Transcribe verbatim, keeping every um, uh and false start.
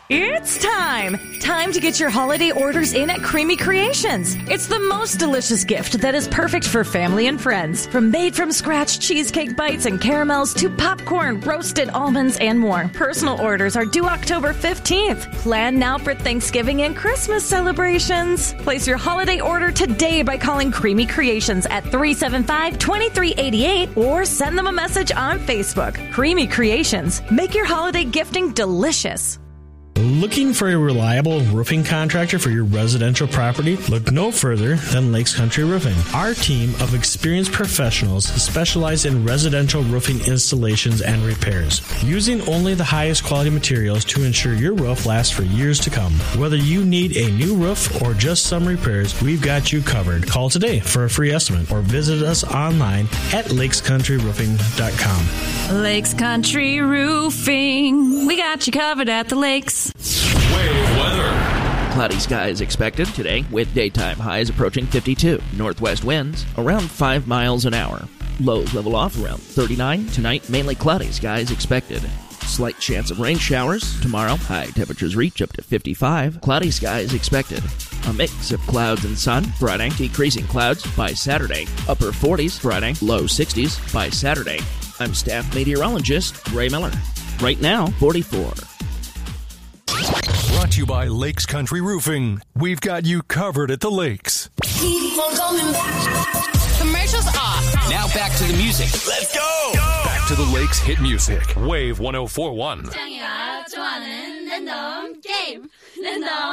It's time! Time to get your holiday orders in at Creamy Creations. It's the most delicious gift that is perfect for family and friends. From made-from-scratch cheesecake bites and caramels to popcorn, roasted almonds, and more. Personal orders are due October fifteenth. Plan now for Thanksgiving and Christmas celebrations. Place your holiday order today by calling Creamy Creations at three seven five, two three eight eight or send them a message on Facebook. Creamy Creations. Make your holiday gifting delicious. Looking for a reliable roofing contractor for your residential property? Look no further than Lakes Country Roofing. Our team of experienced professionals specialize in residential roofing installations and repairs, using only the highest quality materials to ensure your roof lasts for years to come. Whether you need a new roof or just some repairs, we've got you covered. Call today for a free estimate or visit us online at lakes country roofing dot com. Lakes Country Roofing. We got you covered at the lakes. Wave weather. Cloudy skies expected today with daytime highs approaching fifty-two. Northwest winds around five miles an hour. Lows level off around thirty-nine. Tonight, mainly cloudy skies expected. Slight chance of rain showers. Tomorrow, high temperatures reach up to fifty-five. Cloudy skies expected. A mix of clouds and sun. Friday, decreasing clouds by Saturday. Upper forties Friday, low sixties by Saturday. I'm staff meteorologist Ray Miller. Right now, forty-four. Brought to you by Lakes Country Roofing. We've got you covered at the lakes. Keep on coming back. Commercials off. Now back to the music. Let's go! Back to the lakes hit music. Wave one oh four point one. 짱이가 좋아하는 랜덤 게임. 랜덤